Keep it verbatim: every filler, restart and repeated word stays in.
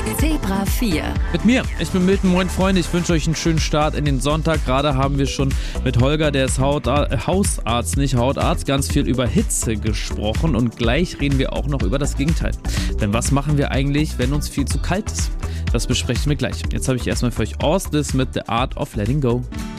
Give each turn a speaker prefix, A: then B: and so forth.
A: Zebra vier.
B: Mit mir, ich bin Milton, moin Freunde, ich wünsche euch einen schönen Start in den Sonntag. Gerade haben wir schon mit Holger, der ist Hautar- äh, Hausarzt, nicht Hautarzt, ganz viel über Hitze gesprochen und gleich reden wir auch noch über das Gegenteil. Denn was machen wir eigentlich, wenn uns viel zu kalt ist? Das besprechen wir gleich. Jetzt habe ich erstmal für euch Austis mit The Art of Letting Go.